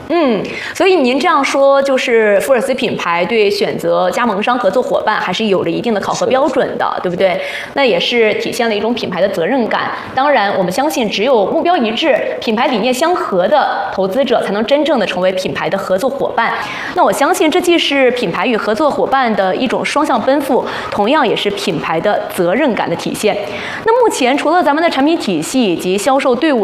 所以您这样说，就是福尔斯品牌对选择加盟商、合作伙伴还是有了一定的考核标准的，对不对？那也是体现了一种品牌的责任感。当然，我们相信只有目标一致、品牌理念相合的投资者，才能真正的成为品牌的合作伙伴。那我相信，这既是品牌与合作伙伴的一种双向奔赴，同样也是品牌的责任感的体现。那目前除了咱们的产品体系以及销售队伍